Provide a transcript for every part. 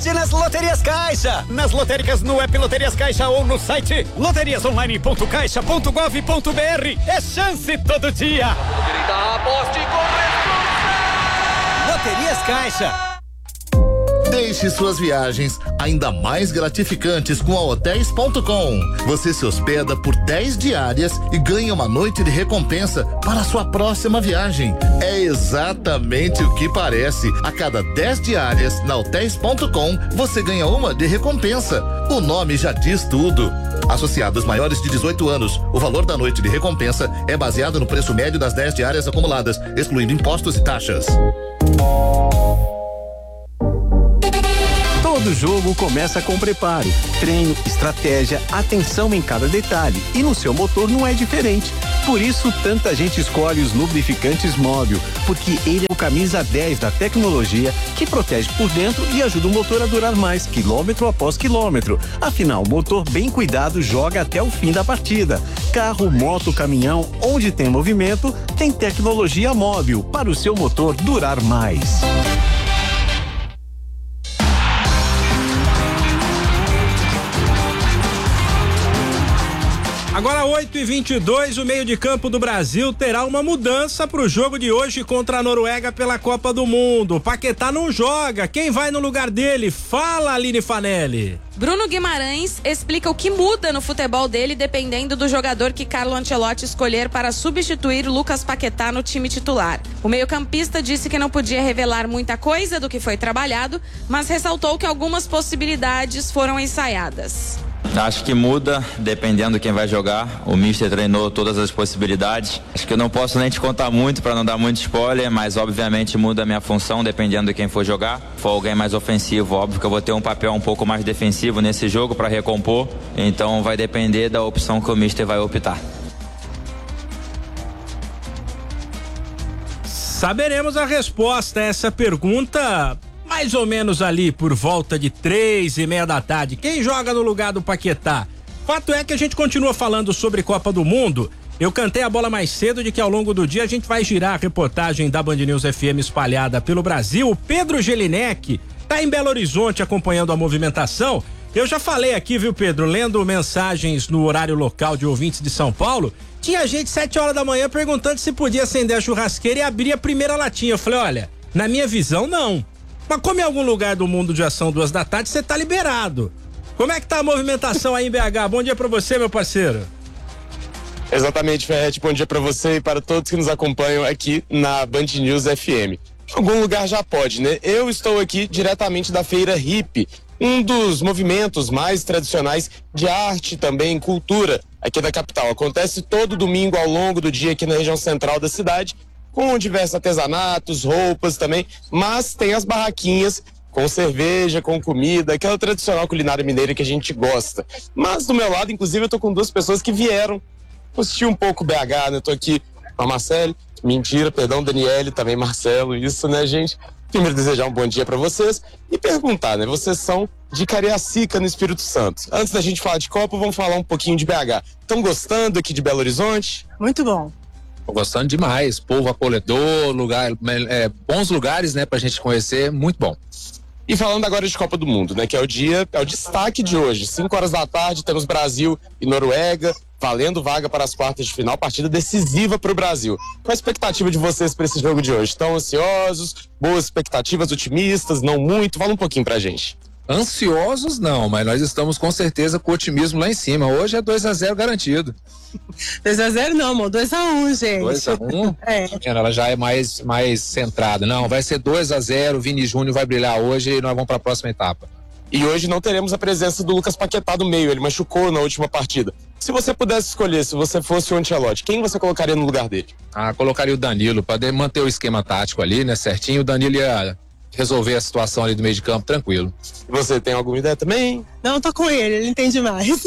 sorte nas Loterias Caixa. Nas lotéricas, no app Loterias Caixa ou no site loteriasonline.caixa.gov.br. É chance todo dia. Aposte com Loterias Caixa. Deixe suas viagens ainda mais gratificantes com a Hotéis.com. Você se hospeda por 10 diárias e ganha uma noite de recompensa para a sua próxima viagem. É exatamente o que parece. A cada 10 diárias na Hotéis.com, você ganha uma de recompensa. O nome já diz tudo. Associados maiores de 18 anos, o valor da noite de recompensa é baseado no preço médio das 10 diárias acumuladas, excluindo impostos e taxas. Todo jogo começa com preparo, treino, estratégia, atenção em cada detalhe, e no seu motor não é diferente. Por isso, tanta gente escolhe os lubrificantes Móbil, porque ele é o camisa 10 da tecnologia que protege por dentro e ajuda o motor a durar mais, quilômetro após quilômetro. Afinal, o motor bem cuidado joga até o fim da partida. Carro, moto, caminhão, onde tem movimento, tem tecnologia Móbil para o seu motor durar mais. Agora 8h22, o meio de campo do Brasil terá uma mudança para o jogo de hoje contra a Noruega pela Copa do Mundo. Paquetá não joga, quem vai no lugar dele? Fala, Aline Fanelli. Bruno Guimarães explica o que muda no futebol dele dependendo do jogador que Carlo Ancelotti escolher para substituir Lucas Paquetá no time titular. O meio-campista disse que não podia revelar muita coisa do que foi trabalhado, mas ressaltou que algumas possibilidades foram ensaiadas. Acho que muda dependendo de quem vai jogar. O Mister treinou todas as possibilidades. Acho que eu não posso nem te contar muito para não dar muito spoiler, mas obviamente muda a minha função dependendo de quem for jogar. Se for alguém mais ofensivo, óbvio que eu vou ter um papel um pouco mais defensivo nesse jogo para recompor. Então vai depender da opção que o Mister vai optar. Saberemos a resposta a essa pergunta mais ou menos ali por volta de 3:30 da tarde. Quem joga no lugar do Paquetá? Fato é que a gente continua falando sobre Copa do Mundo. Eu cantei a bola mais cedo de que ao longo do dia a gente vai girar a reportagem da Band News FM espalhada pelo Brasil. O Pedro Gelinek tá em Belo Horizonte acompanhando a movimentação. Eu já falei aqui, viu, Pedro, lendo mensagens no horário local de ouvintes de São Paulo, tinha gente 7 horas da manhã perguntando se podia acender a churrasqueira e abrir a primeira latinha. Eu falei, olha, na minha visão não. Mas como em algum lugar do mundo já são 2 da tarde, você tá liberado. Como é que tá a movimentação aí em BH? Bom dia pra você, meu parceiro. Exatamente, Ferretti. Bom dia pra você e para todos que nos acompanham aqui na Band News FM. Em algum lugar já pode, né? Eu estou aqui diretamente da Feira Hip, um dos movimentos mais tradicionais de arte também, cultura aqui da capital. Acontece todo domingo ao longo do dia aqui na região central da cidade, com diversos artesanatos, roupas também, mas tem as barraquinhas com cerveja, com comida, aquela tradicional culinária mineira que a gente gosta. Mas do meu lado, inclusive, eu tô com 2 pessoas que vieram assistir um pouco o BH, né? Eu tô aqui com a Marcele, Daniele, também Marcelo, isso, né, gente? Primeiro desejar um bom dia para vocês e perguntar, né? Vocês são de Cariacica, no Espírito Santo. Antes da gente falar de Copa, vamos falar um pouquinho de BH. Estão gostando aqui de Belo Horizonte? Muito bom. Tô gostando demais, povo acolhedor, bons lugares, né, pra gente conhecer, muito bom. E falando agora de Copa do Mundo, né, que é o destaque de hoje, 5 horas da tarde, temos Brasil e Noruega, valendo vaga para as quartas de final, partida decisiva para o Brasil. Qual a expectativa de vocês para esse jogo de hoje? Estão ansiosos? Boas expectativas, otimistas? Não muito? Fala um pouquinho pra gente. Ansiosos não, mas nós estamos com certeza com o otimismo lá em cima. Hoje é 2-0 garantido. 2-0 não, amor, 2-1, gente. 2-1? É. Ela já é mais centrada. Não, vai ser 2-0, o Vini Júnior vai brilhar hoje e nós vamos para a próxima etapa. E hoje não teremos a presença do Lucas Paquetá no meio, ele machucou na última partida. Se você pudesse escolher, se você fosse o Ancelotti, quem você colocaria no lugar dele? Colocaria o Danilo, para manter o esquema tático ali, né, certinho. O Danilo ia resolver a situação ali do meio de campo tranquilo. Você tem alguma ideia também? Não, tô com ele entende mais.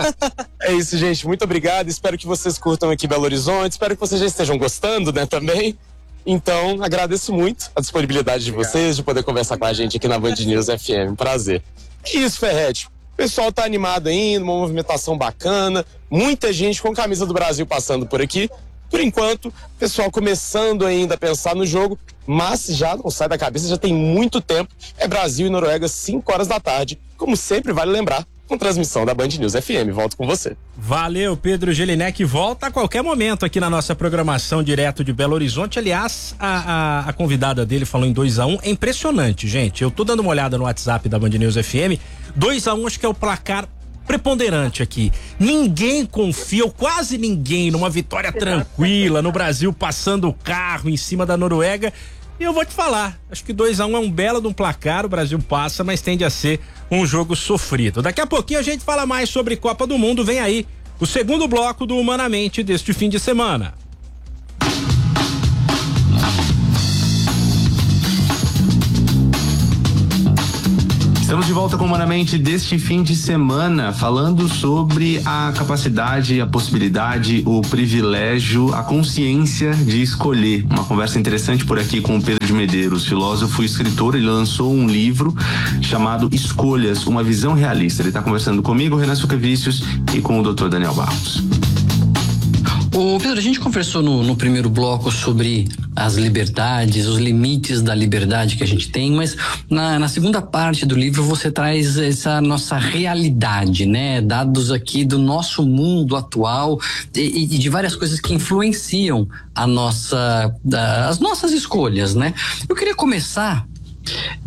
É isso, gente, muito obrigado, espero que vocês curtam aqui Belo Horizonte, espero que vocês já estejam gostando, né, também. Então, agradeço muito a disponibilidade de vocês, de poder conversar com a gente aqui na Band News FM, prazer. É isso, Ferretti, o pessoal tá animado ainda, uma movimentação bacana, muita gente com camisa do Brasil passando por aqui. Por enquanto, pessoal começando ainda a pensar no jogo, mas já não sai da cabeça, já tem muito tempo. É Brasil e Noruega, 5 horas da tarde. Como sempre, vale lembrar, com transmissão da Band News FM. Volto com você. Valeu, Pedro Gelinek. Volta a qualquer momento aqui na nossa programação direto de Belo Horizonte. Aliás, a convidada dele falou em 2-1. É impressionante, gente. Eu tô dando uma olhada no WhatsApp da Band News FM. 2-1 acho que é o placar preponderante aqui. Ninguém confia, ou quase ninguém, numa vitória tranquila, no Brasil passando o carro em cima da Noruega. E eu vou te falar, acho que 2-1 é um belo de um placar, o Brasil passa, mas tende a ser um jogo sofrido. Daqui a pouquinho a gente fala mais sobre Copa do Mundo, vem aí o segundo bloco do Humanamente deste fim de semana. Estamos de volta com o Humanamente deste fim de semana, falando sobre a capacidade, a possibilidade, o privilégio, a consciência de escolher. Uma conversa interessante por aqui com o Pedro de Medeiros, filósofo e escritor. Ele lançou um livro chamado Escolhas, uma visão realista. Ele está conversando comigo, Renan Sucavicius, e com o Dr. Daniel Barros. Ô Pedro, a gente conversou no primeiro bloco sobre as liberdades, os limites da liberdade que a gente tem, mas na segunda parte do livro você traz essa nossa realidade, né? Dados aqui do nosso mundo atual e de várias coisas que influenciam as nossas escolhas, né? Eu queria começar